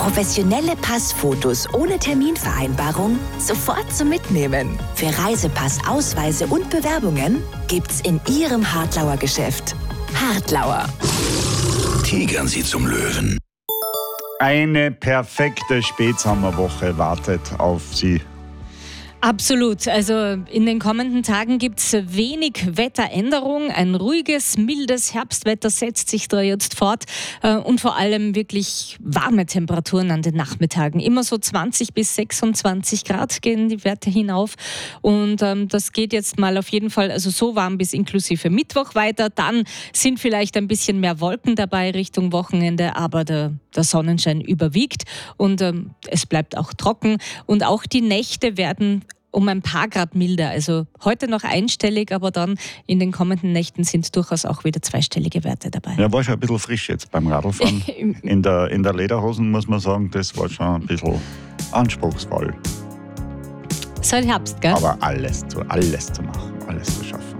Professionelle Passfotos ohne Terminvereinbarung sofort zum Mitnehmen. Für Reisepass, Ausweise und Bewerbungen gibt's in Ihrem Hartlauer Geschäft. Hartlauer. Tigern Sie zum Löwen. Eine perfekte Spätsommerwoche wartet auf Sie. Absolut. Also in den kommenden Tagen gibt es wenig Wetteränderung. Ein ruhiges, mildes Herbstwetter setzt sich da jetzt fort und vor allem wirklich warme Temperaturen an den Nachmittagen. Immer so 20 bis 26 Grad gehen die Werte hinauf und das geht jetzt mal auf jeden Fall also so warm bis inklusive Mittwoch weiter. Dann sind vielleicht ein bisschen mehr Wolken dabei Richtung Wochenende, aber der Sonnenschein überwiegt und es bleibt auch trocken und auch die Nächte werden um ein paar Grad milder. Also heute noch einstellig, aber dann in den kommenden Nächten sind durchaus auch wieder zweistellige Werte dabei. Ja, war schon ein bisschen frisch jetzt beim Radlfahren. in der Lederhosen muss man sagen, das war schon ein bisschen anspruchsvoll. Es ist halt Herbst, gell? Aber alles zu machen, alles zu schaffen.